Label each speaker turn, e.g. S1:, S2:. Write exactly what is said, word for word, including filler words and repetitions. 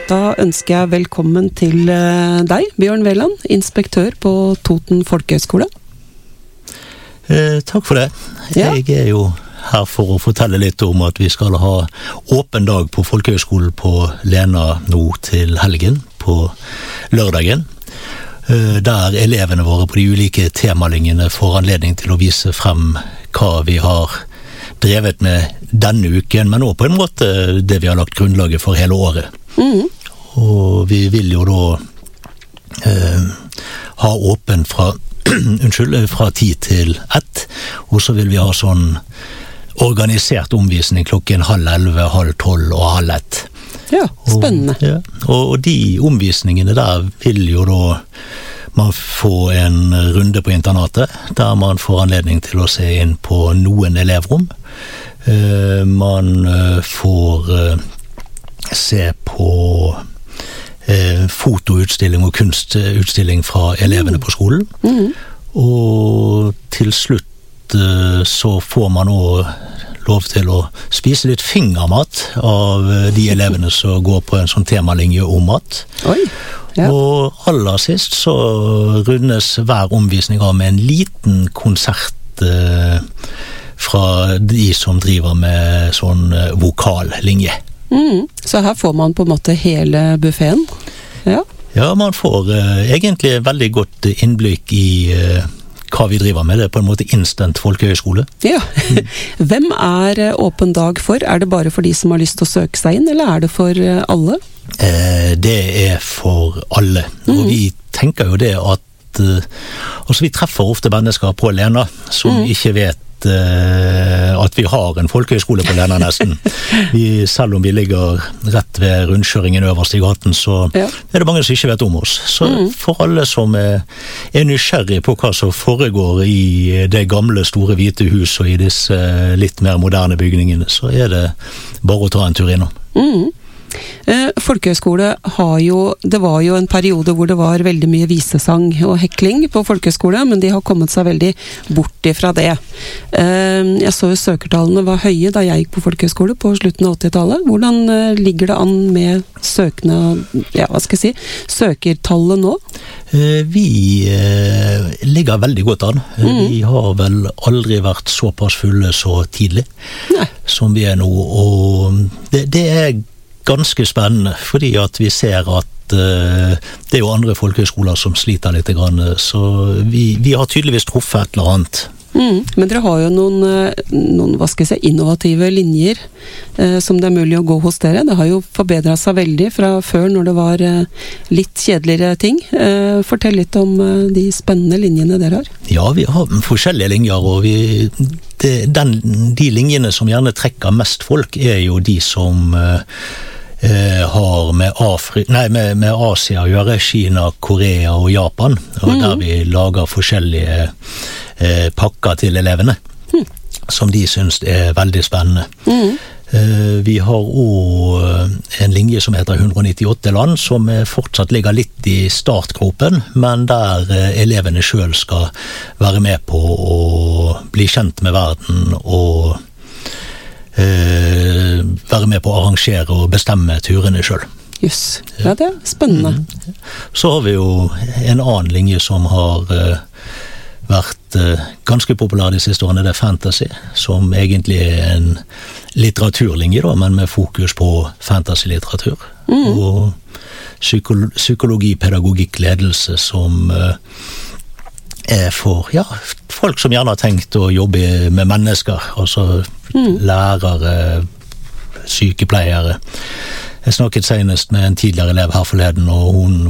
S1: Da ønsker jeg velkommen til deg, Bjørn Veland, inspektør på Toten Folkehøgskole.
S2: Eh, takk for det.
S1: Ja.
S2: Jeg er jo her for å fortelle litt om at vi skal ha åpen dag på Folkehøgskolen på Lena nå til helgen, på lørdagen. Eh, der elevene våre på de ulike temalinjene får anledning til å vise frem hva vi har drevet med denne uken, men også på en måte det vi har lagt grunnlaget for hele året. Mm. Og vi vil jo da eh, ha åpen fra, unnskyld, fra ti til ett, og så vil vi ha sånn organisert omvisning klokken halv elleve, halv tolv og halv ett.
S1: Ja, spennende.
S2: Og, ja, og, og de omvisningene der vil jo da man få en runde på internatet, der man får anledning til å se inn på noen elevrom. Uh, man uh, får uh, se på uh, fotoutstilling og kunstutstilling fra elevene på skolen. Mm. Og til slutt uh, så får man også lov til å spise litt fingermat av uh, de elevene som går på en sånn temalinje om mat.
S1: Oi! Ja.
S2: Og aller sist så rundes hver omvisning av med en liten konsert eh, fra de som driver med sånn eh, vokallinje.
S1: Mm. Så her får man på en måte hele buffeten? Ja,
S2: ja man får eh, egentlig veldig godt innblikk i eh, hva vi driver med. Det er på en måte instant folkehøgskole. Ja.
S1: Mm. Hvem er åpen dag for? Er det bare for de som har lyst til å søke seg inn, eller er det for alle?
S2: Eh, det er for alle. Mm. Og vi tenker jo det at eh, altså vi treffer ofte mennesker på Lena som mm. ikke vet eh, at vi har en folkehøgskole på Lena nesten. Vi, selv om vi ligger rett ved rundkjøringen øverst i gaten, så ja. er det mange som ikke vet om oss. Så mm. for alle som er, er nysgjerrig på hva som foregår i det gamle store hvite hus og i disse litt mer moderne bygningene, så er det bare å ta en tur innom.
S1: Mm. Eh, folkehøgskole har jo, det var jo en periode hvor det var veldig mye visesang og hekling på folkehøgskole, men de har kommet seg veldig bort ifra det. Eh, jeg så jo søkertallene var høye da jeg gikk på folkehøgskole på slutten av åttitallet. Hvordan eh, ligger det an med søkende, ja, hva skal jeg si, søkertallet nå?
S2: Eh, vi eh, ligger veldig godt an. Mm. Vi har vel aldri vært såpass fulle så tidlig Nei. Som vi er nå, og det, det er ganske spennende, fordi at vi ser at uh, det er jo andre folkehøgskoler som sliter litt grann, så vi, vi har tydeligvis truffet et eller annet.
S1: Mm, men dere har jo noen, noen hva skal jeg si, innovative linjer eh, som det er mulig å gå hos dere. Det har jo forbedret seg veldig fra før når det var eh, litt kjedeligere ting. Eh, fortell litt om eh, de spennende linjene dere har.
S2: Ja, vi har forskjellige linjer, og vi, det, den, de linjene som gjerne trekker mest folk er jo de som eh, har med, Afri, nei, med, med Asia å gjøre, Kina, Korea og Japan, og mm. der vi lager forskjellige eh, pakker til elevene, mm. som de synes er veldig spennende. Mm. Eh, vi har også en linje som heter hundre nittiåtte land, som fortsatt ligger litt i startgropen, men der eh, elevene selv skal være med på å bli kjent med verden og Uh, være med på å arrangere og bestemme turene selv.
S1: Just, ja, det er spennende.
S2: Mm. Så har vi jo en annen linje som har uh, vært uh, ganske populær de siste årene, det er fantasy, som egentlig er en litteraturlinje, da, men med fokus på fantasy-litteratur. Mm. Og psyko- psykologi, pedagogikk, ledelse, som uh, er for ja, folk som gjerne har tenkt å jobbe med mennesker, altså mm. lærere, sykepleiere. Jeg snakket senest med en tidligere elev her forleden, og hun